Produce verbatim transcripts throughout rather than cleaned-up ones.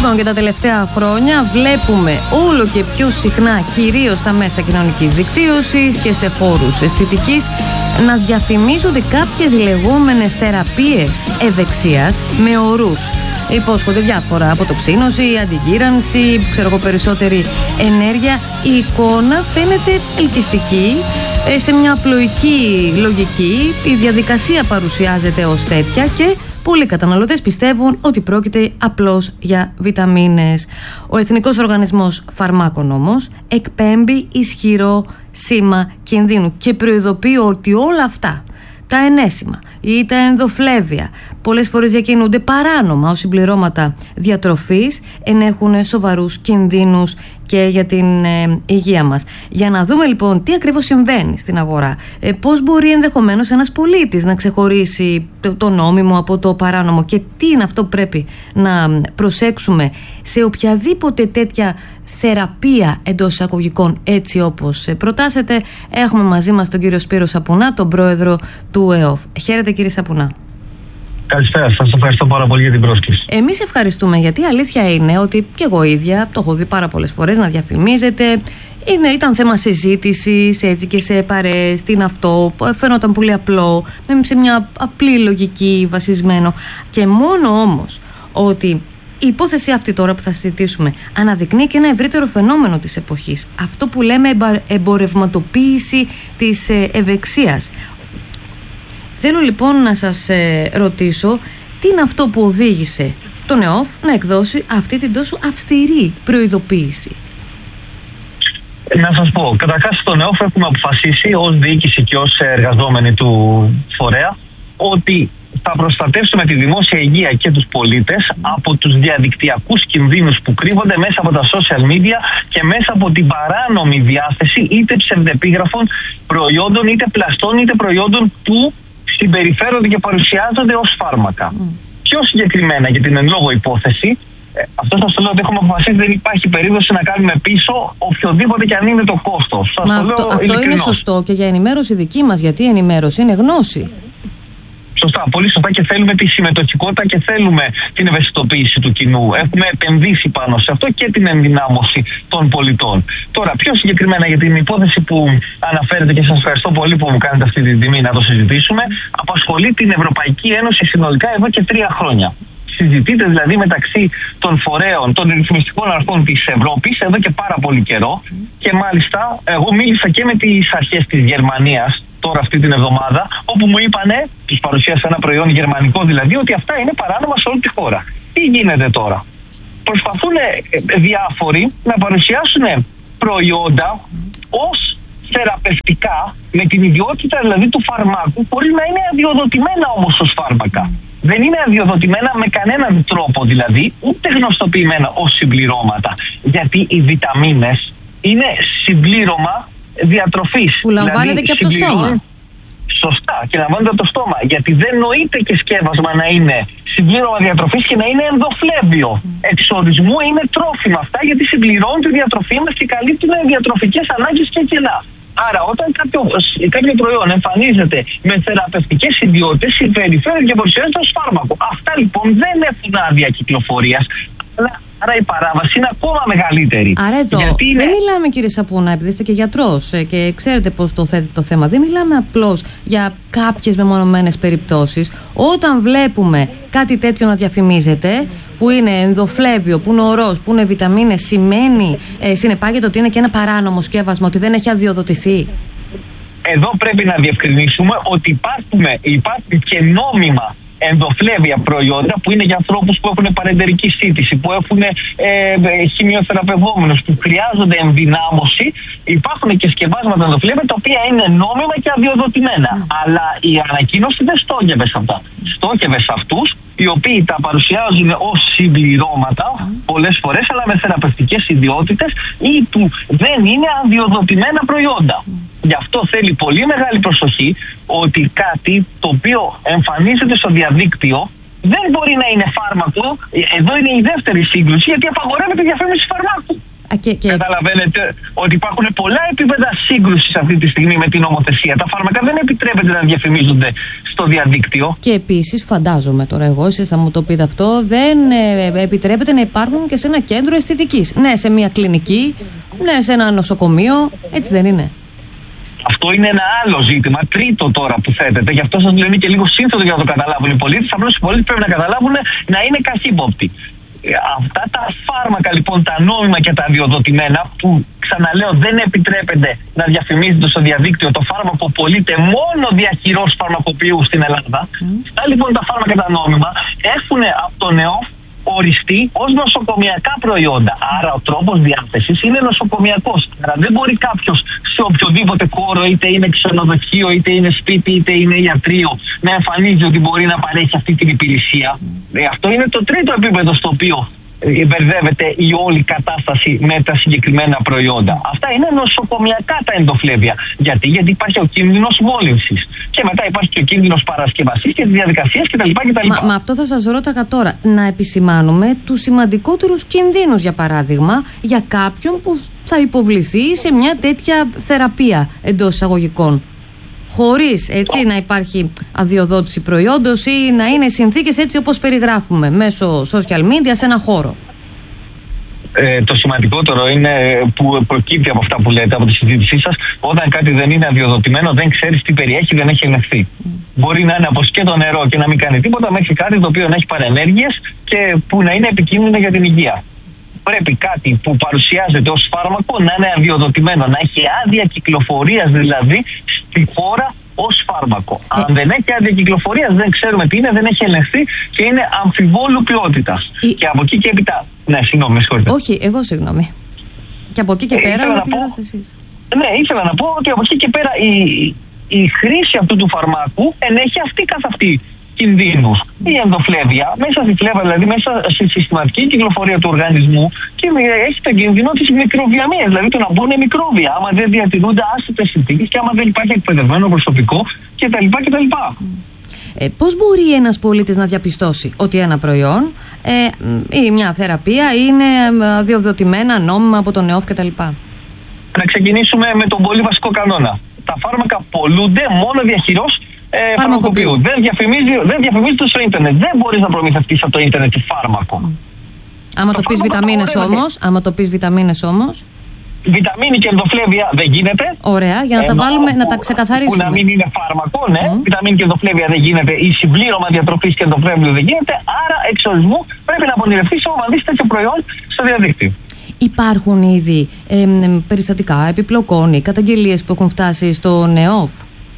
Λοιπόν, και τα τελευταία χρόνια βλέπουμε όλο και πιο συχνά, κυρίως στα μέσα κοινωνικής δικτύωσης και σε χώρους αισθητικής, να διαφημίζονται κάποιες λεγόμενες θεραπείες ευεξίας με ορούς. Υπόσχονται διάφορα, αποτοξίνωση, αντιγύρανση, ξέρω εγώ, περισσότερη ενέργεια. Η εικόνα φαίνεται ελκυστική, σε μια απλοϊκή λογική. Η διαδικασία παρουσιάζεται ως τέτοια και πολλοί καταναλωτές πιστεύουν ότι πρόκειται απλώς για βιταμίνες. Ο Εθνικός Οργανισμός Φαρμάκων όμως εκπέμπει ισχυρό σήμα κινδύνου και προειδοποιεί ότι όλα αυτά, τα ενέσιμα ή τα ενδοφλέβια, πολλές φορές διακινούνται παράνομα ως συμπληρώματα διατροφής, ενέχουν σοβαρούς κινδύνους και για την ε, υγεία μας. Για να δούμε λοιπόν τι ακριβώς συμβαίνει στην αγορά, ε, πώς μπορεί ενδεχομένως ένας πολίτης να ξεχωρίσει το, το νόμιμο από το παράνομο και τι είναι αυτό που πρέπει να προσέξουμε σε οποιαδήποτε τέτοια θεραπεία εντός εισαγωγικών, έτσι όπως προτάσετε, έχουμε μαζί μας τον κύριο Σπύρο Σαπουνά, τον πρόεδρο του ΕΟΦ. Χαίρετε κύριε Σαπουνά. Καλησπέρα, σας ευχαριστώ πάρα πολύ για την πρόσκληση. Εμείς ευχαριστούμε, γιατί η αλήθεια είναι ότι και εγώ ίδια το έχω δει πάρα πολλές φορές να διαφημίζεται. Είναι, ήταν θέμα συζήτησης έτσι και σε παρέες, τι είναι αυτό, φαίνονταν πολύ απλό, σε μια απλή λογική βασισμένο. Και μόνο όμως ότι η υπόθεση αυτή τώρα που θα συζητήσουμε αναδεικνύει και ένα ευρύτερο φαινόμενο της εποχής. Αυτό που λέμε εμπορευματοποίηση της ευεξίας. Θέλω λοιπόν να σας ε, ρωτήσω τι είναι αυτό που οδήγησε τον ΕΟΦ να εκδώσει αυτή την τόσο αυστηρή προειδοποίηση. Να σας πω, καταρχάς στον ΕΟΦ έχουμε αποφασίσει ως διοίκηση και ως εργαζόμενοι του φορέα ότι θα προστατεύσουμε τη δημόσια υγεία και τους πολίτες από τους διαδικτυακούς κινδύνους που κρύβονται μέσα από τα social media και μέσα από την παράνομη διάθεση είτε ψευδεπίγραφων προϊόντων, είτε πλαστών, είτε προϊόντων που συμπεριφέρονται και παρουσιάζονται ως φάρμακα. Mm. Πιο συγκεκριμένα για την εν λόγω υπόθεση, ε, αυτό σας το λέω ότι έχουμε αποφασίσει, δεν υπάρχει περίπτωση να κάνουμε πίσω οποιοδήποτε και αν είναι το κόστος. Μα αυτό, αυτό είναι σωστό και για ενημέρωση δική μας, γιατί η ενημέρωση είναι γνώση. Σωστά, πολύ σωστά, και θέλουμε τη συμμετοχικότητα και θέλουμε την ευαισθητοποίηση του κοινού. Έχουμε επενδύσει πάνω σε αυτό και την ενδυνάμωση των πολιτών. Τώρα, πιο συγκεκριμένα για την υπόθεση που αναφέρετε, και σας ευχαριστώ πολύ που μου κάνετε αυτή τη τιμή να το συζητήσουμε, απασχολεί την Ευρωπαϊκή Ένωση συνολικά εδώ και τρία χρόνια. Συζητείται δηλαδή μεταξύ των φορέων, των ρυθμιστικών αρχών της Ευρώπης εδώ και πάρα πολύ καιρό, και μάλιστα εγώ μίλησα και με τις αρχές της Γερμανίας τώρα αυτή την εβδομάδα, όπου μου είπανε, τους παρουσίασα ένα προϊόν γερμανικό δηλαδή, ότι αυτά είναι παράνομα σε όλη τη χώρα. Τι γίνεται τώρα? Προσπαθούν διάφοροι να παρουσιάσουν προϊόντα ως θεραπευτικά, με την ιδιότητα δηλαδή του φαρμάκου, χωρίς να είναι αδειοδοτημένα όμως ως φάρμακα. Δεν είναι αδειοδοτημένα με κανέναν τρόπο δηλαδή, ούτε γνωστοποιημένα ως συμπληρώματα. Γιατί οι βιταμίνες είναι συμπλήρωμα διατροφής. Που λαμβάνεται δηλαδή, και από το στόμα. Σωστά, και λαμβάνεται από το στόμα. Γιατί δεν νοείται και σκεύασμα να είναι συμπλήρωμα διατροφής και να είναι ενδοφλέβιο. Mm. Εξ ορισμού είναι τρόφιμα αυτά, γιατί συμπληρώνουν τη διατροφή μας και καλύπτουν διατροφικές ανάγκες και κενά. Άρα, όταν κάποιο, κάποιο προϊόν εμφανίζεται με θεραπευτικές ιδιότητες, συμπεριφέρεται και παρουσιάζεται ως φάρμακο. Αυτά λοιπόν δεν έχουν άδεια κυκλοφορίας. Άρα η παράβαση είναι ακόμα μεγαλύτερη. Άρα εδώ γιατί είναι... δεν μιλάμε, κύριε Σαπουνά, επειδή είστε και γιατρός και ξέρετε πώς το θέτει το θέμα, δεν μιλάμε απλώς για κάποιες μεμονωμένες περιπτώσεις. Όταν βλέπουμε κάτι τέτοιο να διαφημίζεται, που είναι ενδοφλέβιο, που είναι ορός, που είναι βιταμίνες, σημαίνει, ε, συνεπάγεται ότι είναι και ένα παράνομο σκεύασμα, ότι δεν έχει αδειοδοτηθεί? Εδώ πρέπει να διευκρινίσουμε ότι υπάρχουν, υπάρχουν και νόμιμα ενδοφλέβια προϊόντα που είναι για ανθρώπους που έχουν παρεντερική σύντηση, που έχουν ε, ε, χημειοθεραπευόμενους, που χρειάζονται ενδυνάμωση. Υπάρχουν και σκευάσματα ενδοφλέβια τα οποία είναι νόμιμα και αδειοδοτημένα. Mm. Αλλά η ανακοίνωση δεν στόχευε σε αυτά. Στόχευε σε αυτούς οι οποίοι τα παρουσιάζουν ως συμπληρώματα mm. πολλές φορές, αλλά με θεραπευτικές ιδιότητες ή που δεν είναι αδειοδοτημένα προϊόντα. Mm. Γι' αυτό θέλει πολύ μεγάλη προσοχή ότι κάτι το οποίο εμφανίζεται στο διαδίκτυο δεν μπορεί να είναι φάρμακο. Εδώ είναι η δεύτερη σύγκρουση, γιατί απαγορεύεται η διαφήμιση φαρμάκου. και, και... Καταλαβαίνετε ότι υπάρχουν πολλά επίπεδα σύγκρουσης αυτή τη στιγμή με την νομοθεσία. Τα φάρμακα δεν επιτρέπεται να διαφημίζονται στο διαδίκτυο. Και επίσης, φαντάζομαι τώρα εγώ, εσείς θα μου το πείτε αυτό, δεν ε, επιτρέπεται να υπάρχουν και σε ένα κέντρο αισθητικής. Ναι, σε μια κλινική, ναι, σε ένα νοσοκομείο. Έτσι δεν είναι? Αυτό είναι ένα άλλο ζήτημα, τρίτο τώρα που θέτεται. Γι' αυτό σας λέω, είναι και λίγο σύνθετο για να το καταλάβουν οι πολίτες. Απλώς οι πολίτες πρέπει να καταλάβουν να είναι καχύποπτοι. Αυτά τα φάρμακα λοιπόν, τα νόμιμα και τα αδειοδοτημένα, που ξαναλέω δεν επιτρέπεται να διαφημίζεται στο διαδίκτυο, το φάρμακο πωλείται μόνο διαχειρός φαρμακοποιού στην Ελλάδα. Mm. Αυτά λοιπόν τα φάρμακα τα νόμιμα έχουν από το ΕΟΦ οριστεί ως νοσοκομιακά προϊόντα. Άρα ο τρόπος διάθεσης είναι νοσοκομιακός. Άρα δεν μπορεί κάποιος σε οποιοδήποτε χώρο, είτε είναι ξενοδοχείο, είτε είναι σπίτι, είτε είναι ιατρείο, να εμφανίζει ότι μπορεί να παρέχει αυτή την υπηρεσία. Ε, αυτό είναι το τρίτο επίπεδο στο οποίο μπερδεύεται η όλη κατάσταση με τα συγκεκριμένα προϊόντα. Αυτά είναι νοσοκομιακά τα ενδοφλέβια. Γιατί, Γιατί υπάρχει ο κίνδυνος μόλυνσης. Και μετά υπάρχει και ο κίνδυνος παρασκευασίας και διαδικασίας κτλ. κτλ. Μα, μα αυτό θα σας ρώταγα τώρα. Να επισημάνουμε τους σημαντικότερους κινδύνους, για παράδειγμα, για κάποιον που θα υποβληθεί σε μια τέτοια θεραπεία εντός εισαγωγικών. Χωρίς έτσι να υπάρχει αδειοδότηση προϊόντος ή να είναι συνθήκες έτσι όπως περιγράφουμε μέσω social media σε ένα χώρο. Ε, το σημαντικότερο είναι που προκύπτει από αυτά που λέτε, από τη συζήτησή σας, όταν κάτι δεν είναι αδειοδοτημένο, δεν ξέρεις τι περιέχει, δεν έχει ελεγχθεί. Mm. Μπορεί να είναι από σκέτο νερό και να μην κάνει τίποτα, μέχρι κάτι το οποίο να έχει παρενέργειες και που να είναι επικίνδυνο για την υγεία. Πρέπει κάτι που παρουσιάζεται ως φάρμακο να είναι αδειοδοτημένο, να έχει άδεια κυκλοφορίας δηλαδή στη χώρα ως φάρμακο. Ε. Αν δεν έχει άδεια κυκλοφορίας, δεν ξέρουμε τι είναι, δεν έχει ελεγχθεί και είναι αμφιβόλου ποιότητας. Ε. Και από εκεί και έπειτα. Ναι, συγγνώμη, με συγχωρείτε. Όχι, εγώ συγγνώμη. Και από εκεί και ε, πέρα, ολοκληρώστε εσείς. Ναι, ήθελα να πω ότι από εκεί και πέρα η, η χρήση αυτού του φαρμάκου ενέχει αυτή καθ' αυτή κινδύνους. Η ενδοφλέβεια, μέσα στη φλέβα, δηλαδή μέσα στη συστηματική κυκλοφορία του οργανισμού, και έχει τον κίνδυνο της μικροβιαμίας, δηλαδή το να μπουν μικρόβια, άμα δεν διατηρούνται άσχετες συνθήκες και άμα δεν υπάρχει εκπαιδευμένο προσωπικό κτλ. κτλ. Ε, πώς μπορεί ένας πολίτης να διαπιστώσει ότι ένα προϊόν ε, ή μια θεραπεία είναι αδειοδοτημένα νόμιμα από τον ΕΟΦ κτλ? Να ξεκινήσουμε με τον πολύ βασικό κανόνα. Τα φάρμακα πωλούνται μόνο διαχειρός ε, φαρμακοποιού. Δεν διαφημίζει, δεν διαφημίζεται στο ίντερνετ. Δεν μπορείς να προμηθευτείς από το ίντερνετ φάρμακο. Άμα το, το πεις βιταμίνες όμως, άμα το πεις βιταμίνες όμως. Βιταμίνη και ενδοφλέβεια δεν γίνεται. Ωραία, για να τα βάλουμε, που, να τα ξεκαθαρίσουμε. Που να μην είναι φάρμακο, ναι. Mm. Βιταμίνη και ενδοφλέβεια δεν γίνεται. Η συμπλήρωμα διατροφής και ενδοφλέβιο δεν γίνεται. Άρα, εξ ορισμού πρέπει να απονηρευτείς άμα δεις τέτοιο προϊόν στο διαδίκτυο. Υπάρχουν ήδη ε, περιστατικά επιπλοκών ή καταγγελίες που έχουν φτάσει στο ΕΟΦ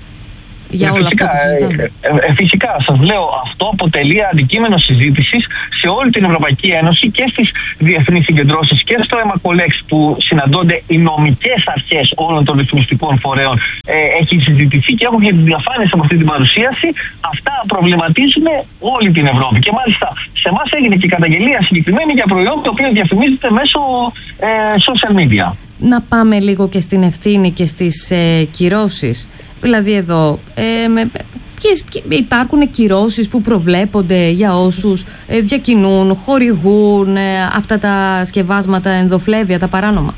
για όλα φυσικά, αυτά που συζητάμε? Ε, ε, φυσικά, σας λέω, αυτό αποτελεί αντικείμενο συζήτησης σε όλη την Ευρωπαϊκή Ένωση και στις διεθνείς συγκεντρώσεις και στο ΕΜΑΚΟΛΕΞ που συναντώνται οι νομικές αρχές όλων των ρυθμιστικών φορέων. Ε, έχει συζητηθεί και έχω και τις διαφάνειες από αυτή την παρουσίαση. Αυτά προβληματίζουν όλη την Ευρώπη. Και μάλιστα σε εμάς έγινε και καταγγελία συγκεκριμένη για προϊόν το οποίο διαφημίζεται μέσω ε, social media. Να πάμε λίγο και στην ευθύνη και στις ε, κυρώσεις. Δηλαδή εδώ ε, με, ποιες, υπάρχουν κυρώσεις που προβλέπονται για όσους ε, διακινούν, χορηγούν ε, αυτά τα σκευάσματα ενδοφλέβια, τα παράνομα?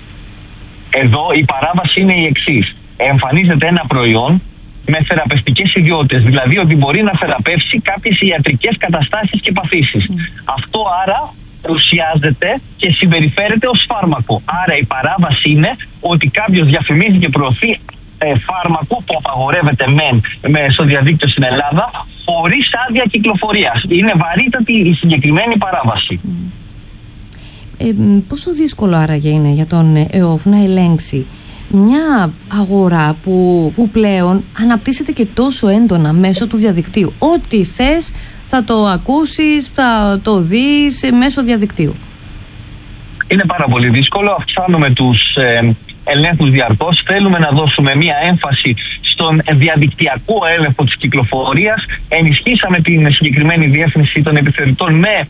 Εδώ η παράβαση είναι η εξής. Εμφανίζεται ένα προϊόν με θεραπευτικές ιδιότητες, δηλαδή ότι μπορεί να θεραπεύσει κάποιες ιατρικές καταστάσεις και παθήσεις. Mm. Αυτό άρα παρουσιάζεται και συμπεριφέρεται ως φάρμακο. Άρα η παράβαση είναι ότι κάποιος διαφημίζει και προωθεί ε, φάρμακο που απαγορεύεται μεν με, στο διαδίκτυο στην Ελλάδα χωρίς άδεια κυκλοφορίας. Είναι βαρύτατη η συγκεκριμένη παράβαση. Mm. Ε, πόσο δύσκολο άραγε είναι για τον ΕΟΦ να ελέγξει μια αγορά που, που πλέον αναπτύσσεται και τόσο έντονα μέσω του διαδικτύου? Ό,τι θες θα το ακούσεις, θα το δεις μέσω διαδικτύου. Είναι πάρα πολύ δύσκολο. Αυξάνουμε τους ε, ελέγχους διαρκώς. Θέλουμε να δώσουμε μια έμφαση στον διαδικτυακό έλεγχο της κυκλοφορίας. Ενισχύσαμε την συγκεκριμένη διεύθυνση των επιθεωρητών με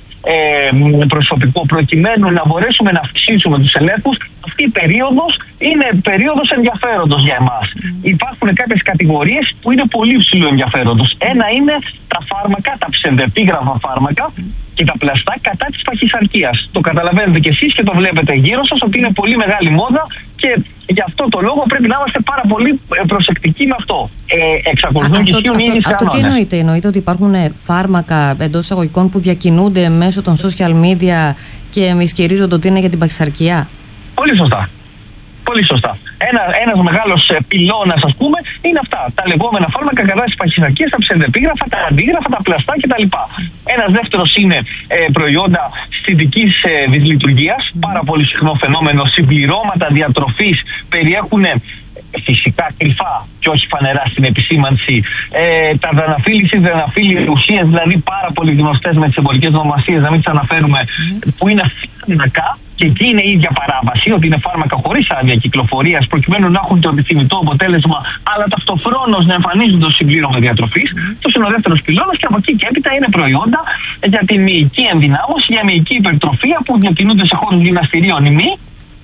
ε, προσωπικό προκειμένου να μπορέσουμε να αυξήσουμε τους ελέγχους. Αυτή η περίοδος είναι περίοδος ενδιαφέροντος για εμάς. Mm. Υπάρχουν κάποιες κατηγορίες που είναι πολύ υψηλού ενδιαφέροντος. Ένα είναι τα φάρμακα, τα ψευδεπίγραφα φάρμακα και τα πλαστά κατά της παχυσαρκίας. Το καταλαβαίνετε κι εσείς και το βλέπετε γύρω σας ότι είναι πολύ μεγάλη μόδα και γι' αυτό το λόγο πρέπει να είμαστε πάρα πολύ προσεκτικοί με αυτό. Ε, εξακολουθούν και ισχύουν οι ίδιοι κανόνες. Αυτό τι εννοείται? Εννοείται ότι υπάρχουν φάρμακα εντός εισαγωγικών που διακινούνται μέσω των social media και ισχυρίζονται ότι είναι για την παχυσαρκία? Πολύ σωστά. Πολύ σωστά. Ένα, ένας μεγάλος πυλώνας, ας πούμε, είναι αυτά. Τα λεγόμενα φάρμακα κατά της παχυσαρκίας, τα ψευδεπίγραφα, τα αντίγραφα, τα πλαστά κτλ. Ένας δεύτερος είναι ε, προϊόντα αισθητικής ε, δυσλειτουργίας. Mm. Πάρα πολύ συχνό φαινόμενο. Συμπληρώματα διατροφής περιέχουν φυσικά κρυφά και όχι φανερά στην επισήμανση ε, τα δαναφίλης ή δαναφίλοι ουσίες, δηλαδή πάρα πολύ γνωστές με τις εμπορικές ονομασίες, να μην τις αναφέρουμε, mm. που είναι φάρμακα. Και εκεί είναι η ίδια παράβαση, ότι είναι φάρμακα χωρίς άδεια κυκλοφορίας, προκειμένου να έχουν το επιθυμητό αποτέλεσμα, αλλά ταυτοχρόνως να εμφανίζονται ως συμπλήρωμα διατροφής. Mm. Αυτό είναι ο δεύτερος πυλώνας, και από εκεί και έπειτα είναι προϊόντα για τη μυϊκή ενδυνάμωση, για μυϊκή υπερτροφία που διακινούνται σε χώρους γυμναστηρίων οι μυ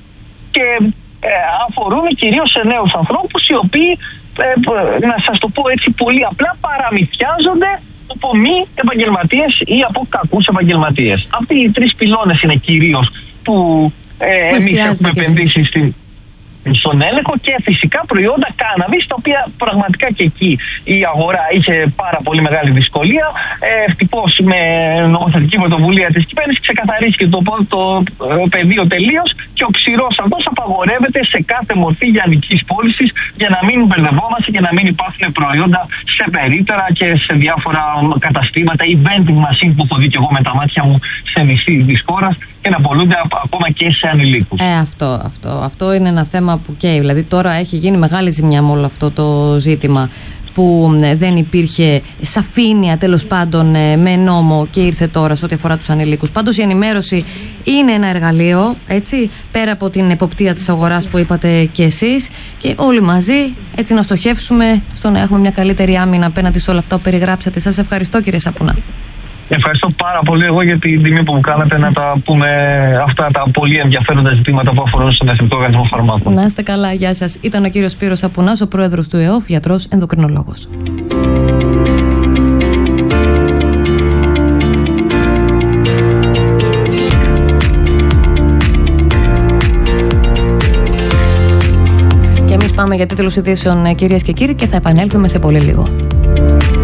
και ε, αφορούν κυρίως σε νέους ανθρώπους, οι οποίοι, ε, να σας το πω έτσι πολύ απλά, παραμυθιάζονται από μη επαγγελματίες ή από κακούς επαγγελματίες. Αυτοί οι τρεις πυλώνες είναι κυρίως που ε, εμείς έχουμε επενδύσει στην, στον έλεγχο, και φυσικά προϊόντα κάναβης, τα οποία πραγματικά και εκεί η αγορά είχε πάρα πολύ μεγάλη δυσκολία. Ε, ευτυχώς με νομοθετική πρωτοβουλία της κυβέρνησης ξεκαθαρίστηκε το, το, το πεδίο τελείως και ο ξηρός αυτός απαγορεύεται σε κάθε μορφή λιανικής πώλησης, για να μην μπερδευόμαστε και να μην υπάρχουν προϊόντα σε περίπτερα και σε διάφορα καταστήματα ή vending machine που έχω δει και εγώ με τα μάτια μου σε νησί της χώρας, και να πολλούνται ακόμα και σε ανηλίκους. Ε, αυτό, αυτό, αυτό είναι ένα θέμα που καίει. Δηλαδή τώρα έχει γίνει μεγάλη ζημιά με όλο αυτό το ζήτημα, που δεν υπήρχε σαφήνεια τέλος πάντων με νόμο και ήρθε τώρα σε ό,τι αφορά τους ανηλίκους. Πάντως η ενημέρωση είναι ένα εργαλείο, έτσι, πέρα από την εποπτεία της αγοράς που είπατε και εσείς, και όλοι μαζί έτσι να στοχεύσουμε στο να έχουμε μια καλύτερη άμυνα απέναντι σε όλα αυτά που περιγράψατε. Σας ευχαριστώ, κύριε Σαπούνα. Ευχαριστώ πάρα πολύ εγώ για την τιμή που μου κάνατε να τα πούμε αυτά τα πολύ ενδιαφέροντα ζητήματα που αφορούν στον Εθνικό Οργανισμό Φαρμάκων. Να είστε καλά, γεια σας. Ήταν ο κύριος Σπύρος Σαπουνάς, ο πρόεδρος του ΕΟΦ, γιατρός ενδοκρινολόγος. Και εμείς πάμε για τίτλους ειδήσεων, κυρίες και κύριοι, και θα επανέλθουμε σε πολύ λίγο.